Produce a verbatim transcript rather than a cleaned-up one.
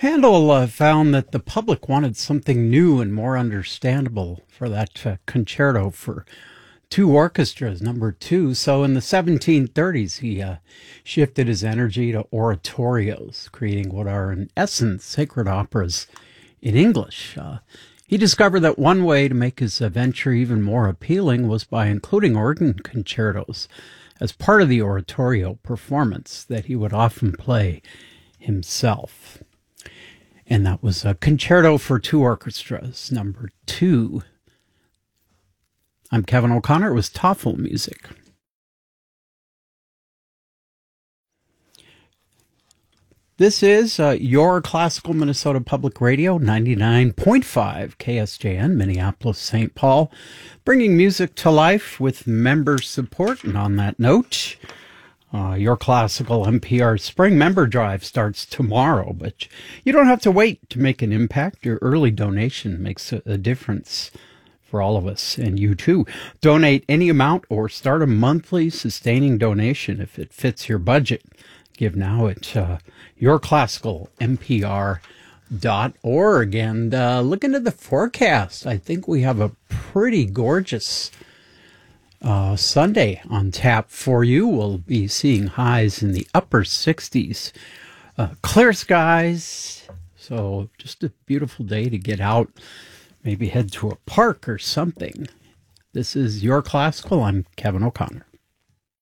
Handel uh, found that the public wanted something new and more understandable for that uh, concerto for two orchestras, number two. So in the seventeen thirties, he uh, shifted his energy to oratorios, creating what are, in essence, sacred operas in English. Uh, he discovered that one way to make his venture even more appealing was by including organ concertos as part of the oratorio performance that he would often play himself. And that was a concerto for two orchestras, number two. I'm Kevin O'Connor. It was Toffel music. This is uh, your Classical Minnesota Public Radio, ninety-nine point five K S J N, Minneapolis, Saint Paul, bringing music to life with member support. And on that note, Uh, your Classical N P R Spring Member Drive starts tomorrow, but you don't have to wait to make an impact. Your early donation makes a, a difference for all of us, and you too. Donate any amount or start a monthly sustaining donation if it fits your budget. Give now at uh, your classical N P R dot org, and uh, look into the forecast. I think we have a pretty gorgeous Uh, Sunday on tap for you. We'll be seeing highs in the upper sixties. Uh, clear skies. So just a beautiful day to get out. Maybe head to a park or something. This is Your Classical. I'm Kevin O'Connor.